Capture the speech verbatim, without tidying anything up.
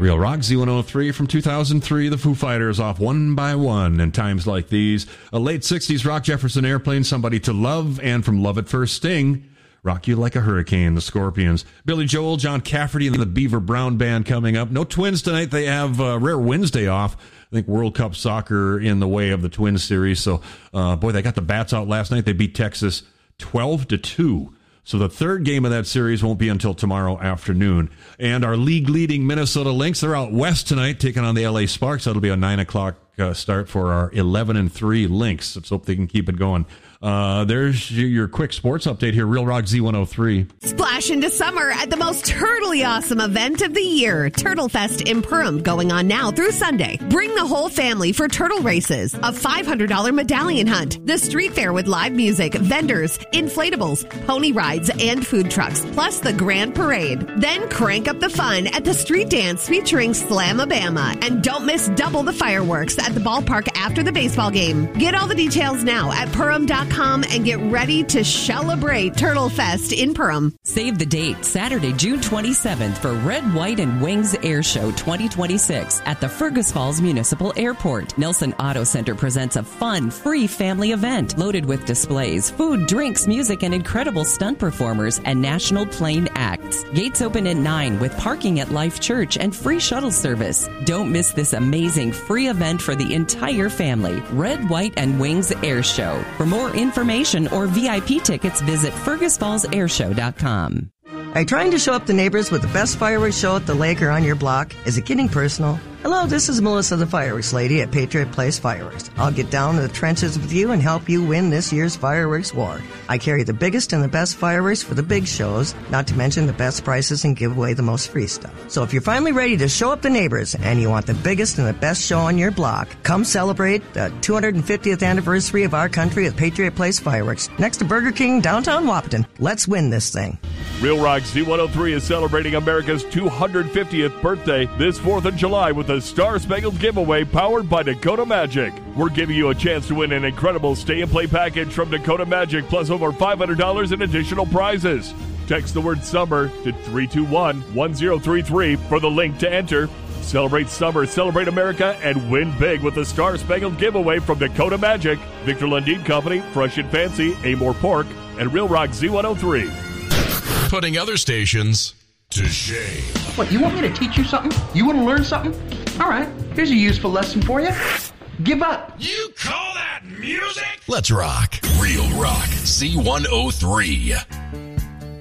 Real Rock Z one oh three from two thousand three. The Foo Fighters off one by one in times like these. A late sixties Rock Jefferson Airplane, Somebody to Love, and from Love at First Sting, Rock You Like a Hurricane, the Scorpions. Billy Joel, John Cafferty, and the Beaver Brown Band coming up. No Twins tonight. They have uh, Rare Wednesday off. I think World Cup soccer in the way of the Twins series. So, uh, boy, they got the bats out last night. They beat Texas twelve to two. So the third game of that series won't be until tomorrow afternoon. And our league-leading Minnesota Lynx, they're out west tonight taking on the L A Sparks. That'll be a nine o'clock uh, start for our eleven and three Lynx. Let's hope they can keep it going. Uh, there's your quick sports update here. Real Rock Z one oh three. Splash into summer at the most turtly awesome event of the year. Turtle Fest in Perham, going on now through Sunday. Bring the whole family for turtle races, a five hundred dollars medallion hunt, the street fair with live music, vendors, inflatables, pony rides, and food trucks, plus the grand parade. Then crank up the fun at the street dance featuring Slamabama. And don't miss double the fireworks at the ballpark after the baseball game. Get all the details now at Perham dot com and get ready to celebrate Turtle Fest in Perham. Save the date, Saturday, June twenty-seventh for Red, White, and Wings Air Show twenty twenty-six at the Fergus Falls Municipal Airport. Nelson Auto Center presents a fun, free family event loaded with displays, food, drinks, music, and incredible stunt performers and national plane acts. Gates open at nine with parking at Life Church and free shuttle service. Don't miss this amazing free event for the entire family. Red, White, and Wings Air Show. For more information or V I P tickets, visit fergus falls air show dot com. Are you trying to show up the neighbors with the best fireworks show at the lake or on your block? Is it getting personal? Hello, this is Melissa, the fireworks lady at Patriot Place Fireworks. I'll get down to the trenches with you and help you win this year's fireworks war. I carry the biggest and the best fireworks for the big shows, not to mention the best prices and give away the most free stuff. So if you're finally ready to show up the neighbors and you want the biggest and the best show on your block, come celebrate the two hundred fiftieth anniversary of our country at Patriot Place Fireworks, next to Burger King, downtown Wahpeton. Let's win this thing. Real Rock Z one oh three is celebrating America's two hundred fiftieth birthday this fourth of July with a Star Spangled giveaway powered by Dakota Magic. We're giving you a chance to win an incredible stay-and-play package from Dakota Magic plus over five hundred dollars in additional prizes. Text the word SUMMER to three two one, one zero three three for the link to enter. Celebrate summer, celebrate America, and win big with the Star Spangled giveaway from Dakota Magic, Victor Lundin Company, Fresh and Fancy, Amore Pork, and Real Rock Z one oh three. Putting other stations to shame. What, you want me to teach you something? You want to learn something? All right, here's a useful lesson for you. Give up. You call that music? Let's rock. Real Rock Z one oh three.